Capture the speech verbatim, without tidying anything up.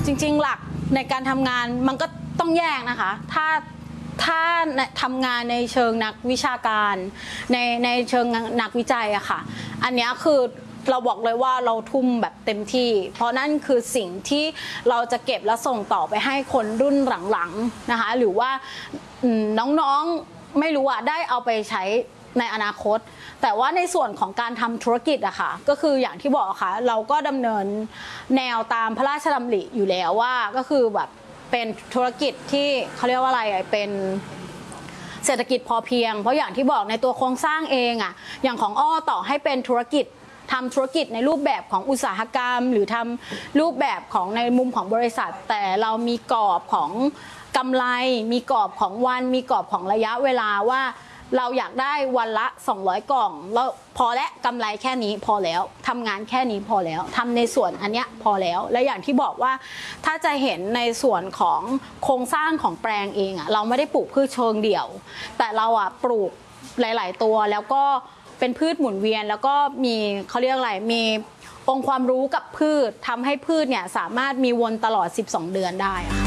จริงๆหลักในการทำงานมันก็ต้องแยกนะคะถ้าถ้าทำงานในเชิงนักวิชาการในในเชิงนักวิจัยอะค่ะอันนี้คือเราบอกเลยว่าเราทุ่มแบบเต็มที่เพราะนั่นคือสิ่งที่เราจะเก็บและส่งต่อไปให้คนรุ่นหลังๆนะคะหรือว่าน้องๆไม่รู้อะได้เอาไปใช้ในอนาคตแต่ว่าในส่วนของการทำธุรกิจอะค่ะก็คืออย่างที่บอกค่ะเราก็ดำเนินแนวตามพระราชดำริอยู่แล้วว่าก็คือแบบเป็นธุรกิจที่เขาเรียกว่าอะไรเป็นเศรษฐกิจพอเพียงเพราะอย่างที่บอกในตัวโครงสร้างเองอะอย่างของอ้อต่อให้เป็นธุรกิจทำธุรกิจในรูปแบบของอุตสาหกรรมหรือทำรูปแบบของในมุมของบริษัทแต่เรามีกรอบของกำไรมีกรอบของวันมีกรอบของระยะเวลาว่าเราอยากได้วันละสองร้อยกล่องแล้วพอและกำไรแค่นี้พอแล้วทำงานแค่นี้พอแล้วทำในส่วนอันเนี้ยพอแล้วและอย่างที่บอกว่าถ้าจะเห็นในส่วนของโครงสร้างของแปลงเองอ่ะเราไม่ได้ปลูกพืชเชิงเดี่ยวแต่เราอ่ะปลูกหลายๆตัวแล้วก็เป็นพืชหมุนเวียนแล้วก็มีเขาเรียกอะไรมีองค์ความรู้กับพืชทำให้พืชเนี่ยสามารถมีวนตลอดสิบสองเดือนได้ค่ะ